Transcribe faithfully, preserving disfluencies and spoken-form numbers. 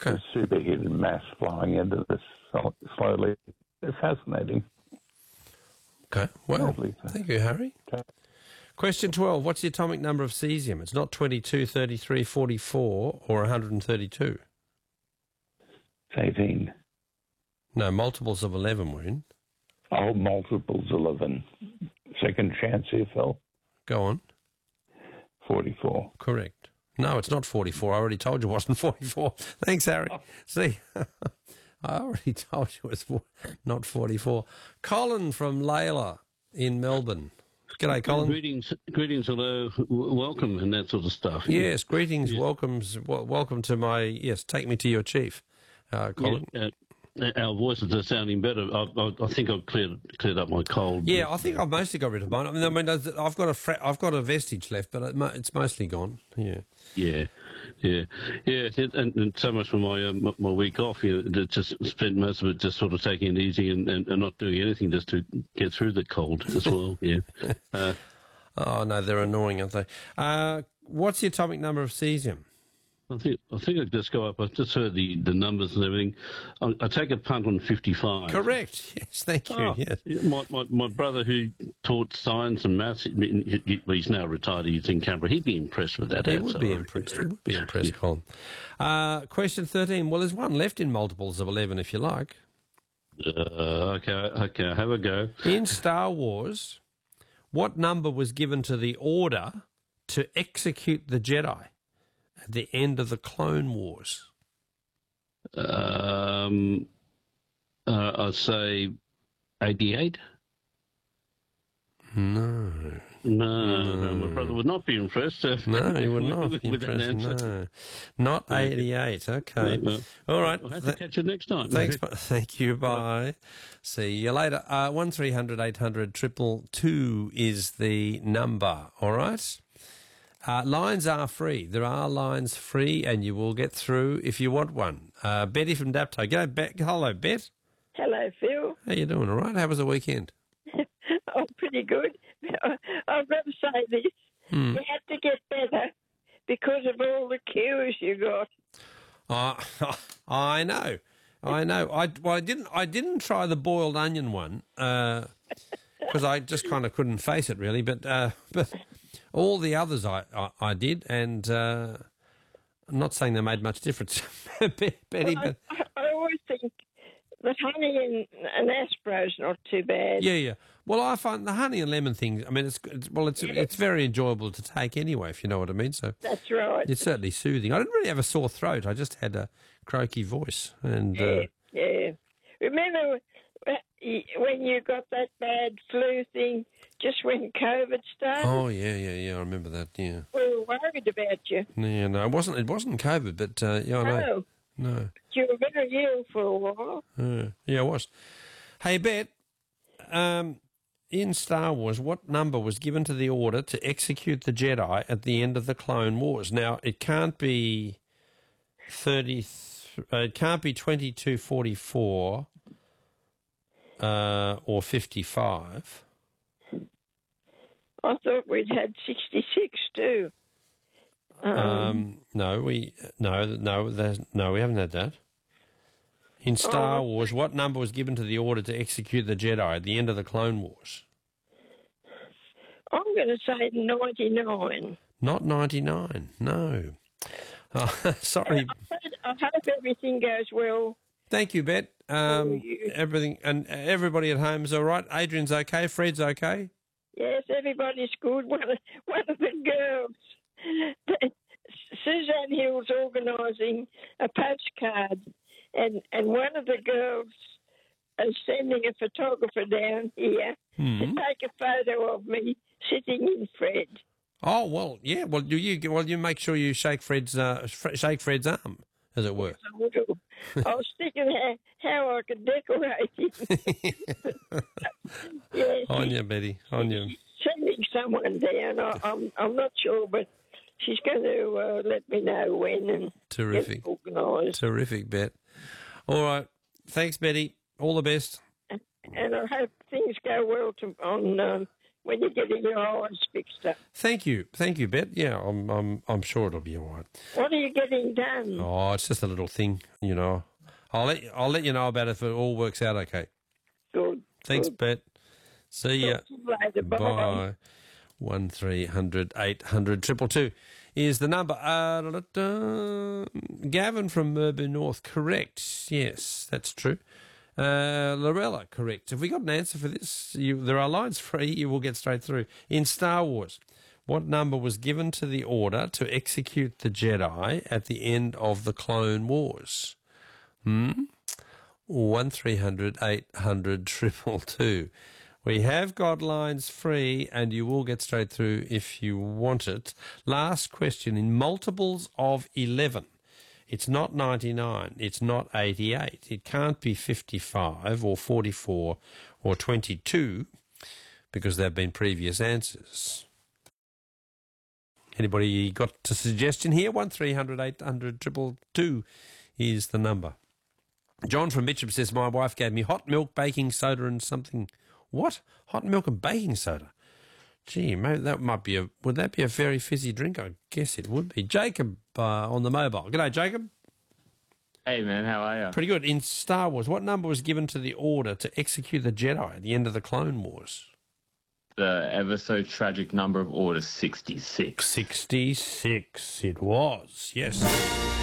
Okay. The superheated mass flying into this slowly. It's fascinating. Okay. Well, Lovely. thank you, Harry. Okay. Question twelve. What's the atomic number of cesium? It's not twenty-two, thirty-three, forty-four or one hundred thirty-two. It's eighteen. No, multiples of eleven we're in. Oh, multiples eleven. Second chance here, Phil. Go on. forty-four. Correct. No, it's not forty-four. I already told you it wasn't forty-four. Thanks, Harry. Oh. See, I already told you it was four, not forty-four. Colin from Layla in Melbourne. G'day, Colin. Greetings, greetings, hello, w- welcome, and that sort of stuff. Yes, greetings, Yeah. welcomes, w- welcome to my, yes, take me to your chief, uh, Colin. Yeah, uh, our voices are sounding better. I, I, I think I've cleared cleared up my cold. Yeah, I think I've mostly got rid of mine. I mean, I mean I've got a fre- I've got a vestige left, but it mo- it's mostly gone. Yeah. Yeah, yeah, yeah, it- and, and so much for my um, my week off. You know, just spent most of it just sort of taking it easy and, and, and not doing anything just to get through the cold as well. Yeah. Uh, Oh no, they're annoying, aren't they? Uh, what's the atomic number of cesium? I think I think I'd just go up. I've just heard the, the numbers and everything. I, I take a punt on fifty-five. Correct. Yes, thank you. Oh, Yes. my, my my brother who taught science and maths, he, he, he's now retired. He's in Canberra. He'd be impressed with that. He answer. would be impressed. He would be impressed, Colin. Uh, question thirteen. Well, there's one left in multiples of eleven, if you like. Uh, okay, okay, have a go. In Star Wars, what number was given to the order to execute the Jedi at the end of the Clone Wars? Um, uh, I'd say eighty-eight. No. No, no, my brother would not be impressed. Uh, No, he would not with, be with that impressed. answer. No. Not eighty-eight. Okay. No, no. All right. I'll have to Th- catch you next time. Thanks. bu- Thank you. Bye. See you later. Uh, one three hundred eight hundred triple two is the number. All right. Uh, lines are free. There are lines free, and you will get through if you want one. Uh, Betty from Dapto. Go, Bet. Hello, Bet. Hello, Phil. How you doing? All right. How was the weekend? Oh, pretty good. I've got to say this. Hmm. You had to get better because of all the cues you got. Uh, I know, I know. I well, I didn't. I didn't try the boiled onion one because I just kind of couldn't face it really. But uh, but all the others I I, I did, and uh, I'm not saying they made much difference, Betty. Well, But I, I always think that honey and, and Aspro's not too bad. yeah, yeah. Well, I find the honey and lemon thing. I mean, it's, it's well, it's it's very enjoyable to take anyway, if you know what I mean. So That's right. it's certainly soothing. I didn't really have a sore throat. I just had a croaky voice, and Yeah, uh, yeah. Remember when you got that bad flu thing just when COVID started? oh yeah, yeah, yeah. I remember that. Yeah. We were worried about you. Yeah, no, it wasn't. It wasn't COVID, but uh, yeah, I know. No, No, you were very ill for a while. uh, yeah, it was. Hey, Bet, um, in Star Wars, what number was given to the order to execute the Jedi at the end of the Clone Wars? Now, it can't be thirty. Uh, it can't be twenty-two forty-four uh, or fifty-five. I thought we'd had sixty-six too. Um, Um, no, we no no there's, no we haven't had that. In Star Oh. Wars, what number was given to the order to execute the Jedi at the end of the Clone Wars? I'm going to say ninety-nine. Not ninety-nine. No. Oh, sorry. I hope everything goes well. Thank you, Bet. Um, Thank you. everything and everybody at home is all right. Adrian's okay. Fred's okay. Yes, everybody's good. One of, one of the girls, Suzanne Hill's organising a postcard, and, and one of the girls is sending a photographer down here Hmm. to take a photo of me sitting in Fred. Oh well, yeah. Well, do you? Well, you make sure you shake Fred's uh, shake Fred's arm, as it were. I will. I was thinking how, how I could decorate it. Yes, On you, Betty. On you. sending someone down. I, I'm I'm not sure, but she's going to uh, let me know when and Terrific. get organised. Terrific, Bet. All right. Thanks, Betty. All the best. And I hope things go well to, on um, when you're getting your eyes fixed up. Thank you, thank you, Bet. Yeah, I'm, I'm, I'm sure it'll be all right. What are you getting done? Oh, it's just a little thing, you know. I'll let, I'll let you know about it if it all works out okay. Good. Thanks, good. Bet. See ya. Talk to you later. Bye. Bye. One three hundred eight hundred triple two is the number. Uh, da, da, da. Gavin from Merbu North, correct. Yes, that's true. Uh, Lorella, correct. Have we got an answer for this? You, there are lines free. You will get straight through. In Star Wars, what number was given to the order to execute the Jedi at the end of the Clone Wars? Hmm? One three hundred eight hundred triple two. We have got lines free, and you will get straight through if you want it. Last question. In multiples of eleven, it's not ninety-nine, it's not eighty-eight. It can't be fifty-five or forty-four or twenty-two because there have been previous answers. Anybody got a suggestion here? one three hundred eight hundred triple two is the number. John from Mitcham says, my wife gave me hot milk, baking soda and something. What? Hot milk and baking soda? Gee, maybe that might be a... Would that be a very fizzy drink? I guess it would be. Jacob uh, on the mobile. G'day, Jacob. Hey, man, how are you? Pretty good. In Star Wars, what number was given to the order to execute the Jedi at the end of the Clone Wars? The ever so tragic number of Order sixty-six. sixty-six it was, yes.